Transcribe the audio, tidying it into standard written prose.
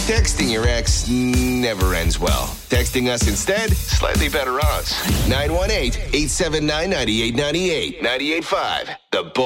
Texting your ex never ends well. Texting us instead, slightly better odds. 918-879-9898. 98.5. The